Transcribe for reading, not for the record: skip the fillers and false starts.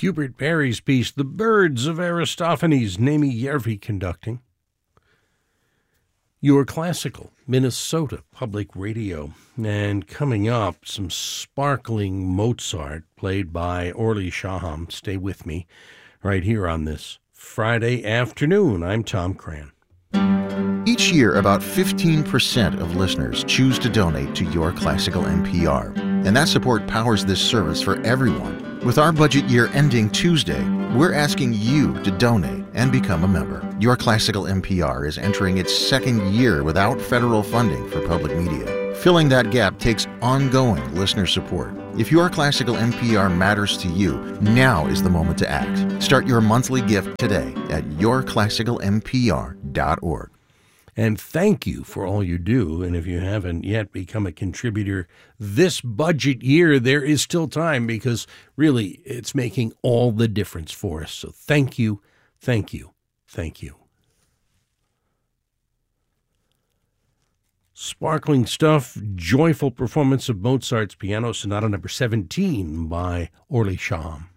Hubert Parry's piece, The Birds of Aristophanes, Nemi Järvi conducting. Your Classical, Minnesota Public Radio. And coming up, some sparkling Mozart played by Orly Shaham. Stay with me right here on this Friday afternoon. I'm Tom Cran. Each year, about 15% of listeners choose to donate to Your Classical NPR, and that support powers this service for everyone. With our budget year ending Tuesday, we're asking you to donate and become a member. Your Classical NPR is entering its second year without federal funding for public media. Filling that gap takes ongoing listener support. If Your Classical NPR matters to you, now is the moment to act. Start your monthly gift today at yourclassicalnpr.org. And thank you for all you do. And if you haven't yet become a contributor this budget year, there is still time, because really it's making all the difference for us. So thank you, thank you, thank you. Sparkling stuff, joyful performance of Mozart's Piano Sonata number 17 by Orly Shaham.